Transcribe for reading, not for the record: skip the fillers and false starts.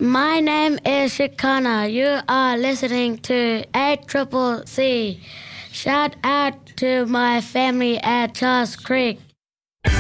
My name is Shikana. You are listening to ACCC. Shout out to my family at Charles Creek.